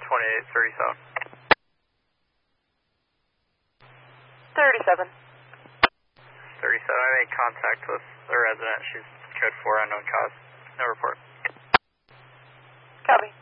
2837. 37. 37, I made contact with the resident. She's code 4 unknown cause. No report. Copy.